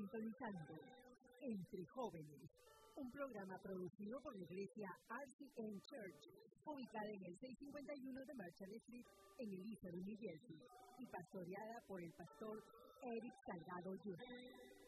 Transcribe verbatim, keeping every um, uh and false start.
sintonizando Entre Jóvenes, un programa producido por la iglesia R C M Church, ubicada en el seiscientos cincuenta y uno de Marshall Street, en Elizabeth, New Jersey, y pastoreada por el pastor Eric Salgado junior